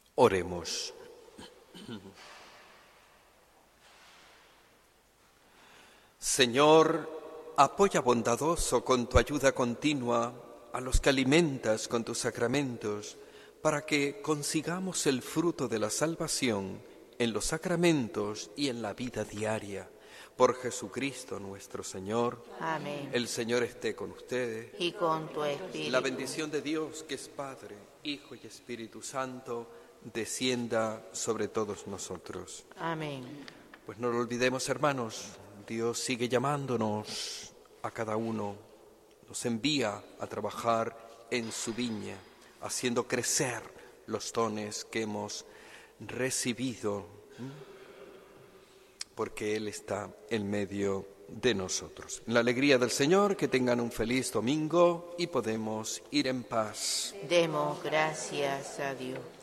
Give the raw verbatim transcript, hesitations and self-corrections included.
Oremos. Señor, apoya bondadoso con tu ayuda continua a los que alimentas con tus sacramentos, para que consigamos el fruto de la salvación en los sacramentos y en la vida diaria. Por Jesucristo nuestro Señor. Amén. El Señor esté con ustedes. Y con tu espíritu. La bendición de Dios, que es Padre, Hijo y Espíritu Santo, descienda sobre todos nosotros. Amén. Pues no lo olvidemos, hermanos, Dios sigue llamándonos a cada uno, nos envía a trabajar en su viña, haciendo crecer los dones que hemos recibido, porque Él está en medio de nosotros. En la alegría del Señor, que tengan un feliz domingo y podemos ir en paz. Demos gracias a Dios.